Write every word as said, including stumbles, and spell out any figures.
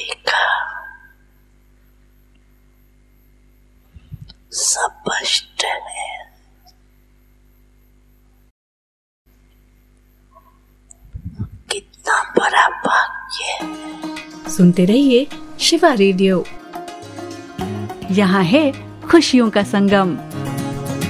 देखा, स्पष्ट है। कितना बड़ा भाग्य है। सुनते रहिए शिवा रेडियो, यहाँ है खुशियों का संगम।